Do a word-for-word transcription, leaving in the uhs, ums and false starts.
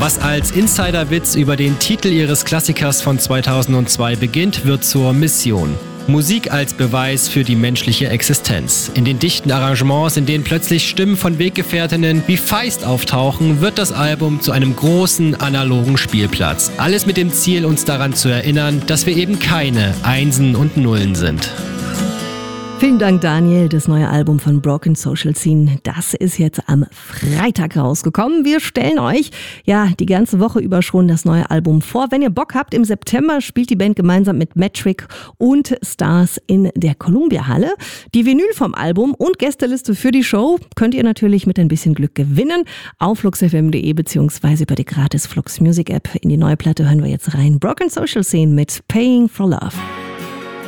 Was als Insiderwitz über den Titel ihres Klassikers von zweitausendzwei beginnt, wird zur Mission. Musik als Beweis für die menschliche Existenz. In den dichten Arrangements, in denen plötzlich Stimmen von Weggefährtinnen wie Feist auftauchen, wird das Album zu einem großen analogen Spielplatz. Alles mit dem Ziel, uns daran zu erinnern, dass wir eben keine Einsen und Nullen sind. Vielen Dank, Daniel. Das neue Album von Broken Social Scene, das ist jetzt am Freitag rausgekommen. Wir stellen euch ja die ganze Woche über schon das neue Album vor. Wenn ihr Bock habt, im September spielt die Band gemeinsam mit Metric und Stars in der Columbia Halle. Die Vinyl vom Album und Gästeliste für die Show könnt ihr natürlich mit ein bisschen Glück gewinnen auf flux f m punkt de beziehungsweise über die gratis Flux Music App. In die neue Platte hören wir jetzt rein. Broken Social Scene mit Paying for Love.